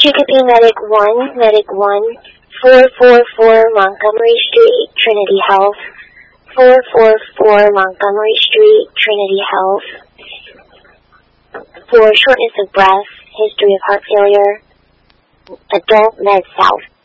Chicopee Medic 1, Medic 1, 444 Montgomery Street, Trinity Health. 444 Montgomery Street, Trinity Health. For shortness of breath, history of heart failure, adult Med South.